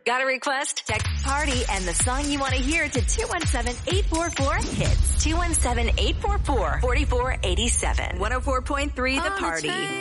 Got a request? Text Party and the song you want to hear to 217-844-HITS. 217-844-4487. 104.3 The Party.